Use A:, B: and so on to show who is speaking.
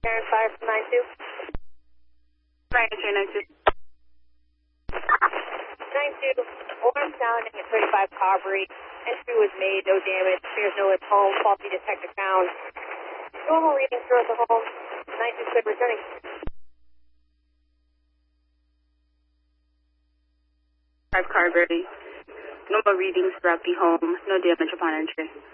A: Karen 5 from 92.
B: Right, Karen 92.
A: 92, alarm sounding at 35 Carberry. Entry was made, no damage. There's no lift home. Faulty detector found. Normal readings throughout the home. 92 clear returning.
B: 5 Carberry. Normal readings throughout the home. No damage upon entry.